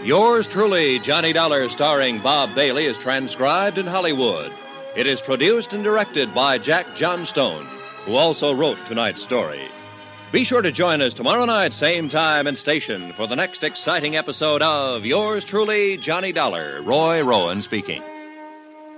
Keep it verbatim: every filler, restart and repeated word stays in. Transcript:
Yours truly, Johnny Dollar, starring Bob Bailey, is transcribed in Hollywood. It is produced and directed by Jack Johnstone, who also wrote tonight's story. Be sure to join us tomorrow night, same time and station, for the next exciting episode of Yours truly, Johnny Dollar. Roy Rowan speaking.